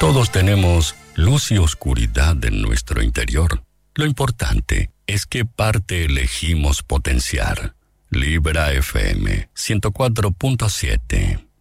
Todos tenemos luz y oscuridad en nuestro interior. Lo importante es qué parte elegimos potenciar. Libra FM 104.7